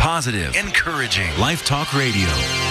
positive, encouraging. Life Talk Radio.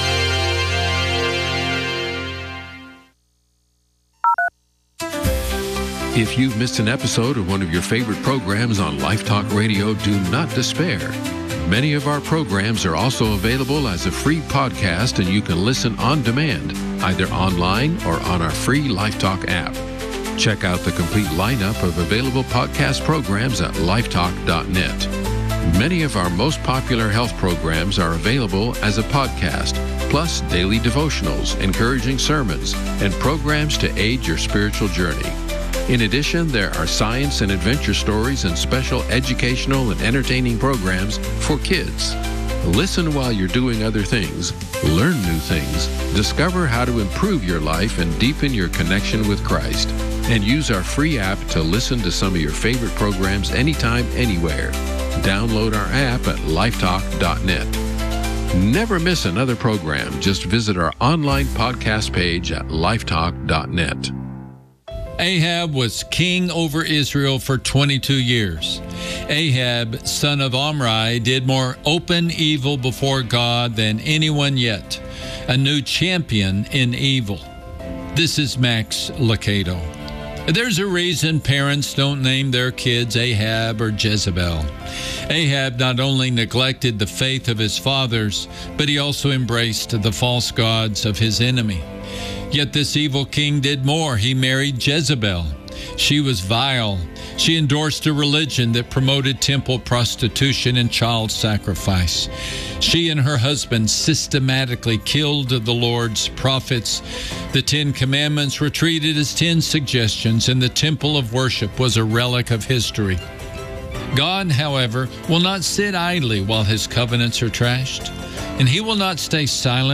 If you've missed an episode of one of your favorite programs on Life Talk Radio, do not despair. Many of our programs are also available as a free podcast, and you can listen on demand, either online or on our free Life Talk app. Check out the complete lineup of available podcast programs at lifetalk.net. Many of our most popular health programs are available as a podcast, plus daily devotionals, encouraging sermons, and programs to aid your spiritual journey. In addition, there are science and adventure stories and special educational and entertaining programs for kids. Listen while you're doing other things, learn new things, discover how to improve your life and deepen your connection with Christ. And use our free app to listen to some of your favorite programs anytime, anywhere. Download our app at lifetalk.net. Never miss another program. Just visit our online podcast page at lifetalk.net. Ahab was king over Israel for 22 years. Ahab, son of Omri, did more open evil before God than anyone yet, a new champion in evil. This is Max Lucado. There's a reason parents don't name their kids Ahab or Jezebel. Ahab not only neglected the faith of his fathers, but he also embraced the false gods of his enemy. Yet this evil king did more. He married Jezebel. She was vile. She endorsed a religion that promoted temple prostitution and child sacrifice. She and her husband systematically killed the Lord's prophets. The 10 Commandments were treated as 10 suggestions, and the temple of worship was a relic of history. God, however, will not sit idly while his covenants are trashed, and he will not stay silent